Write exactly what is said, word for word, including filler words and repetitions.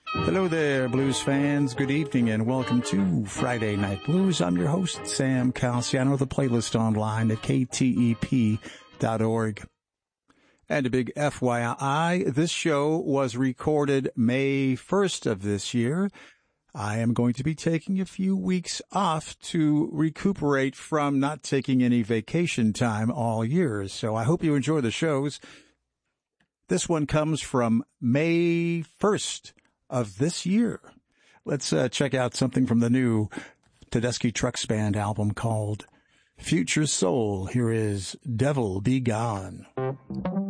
Hello there, blues fans. Good evening and welcome to Friday Night Blues. I'm your host, Sam Calciano, the playlist online at K T E P dot org. And a big F Y I, this show was recorded May first of this year. I am going to be taking a few weeks off to recuperate from not taking any vacation time all year. So I hope you enjoy the shows. This one comes from May first of this year. Let's uh, check out something from the new Tedeschi Trucks Band album called Future Soul. Here is Devil Be Gone.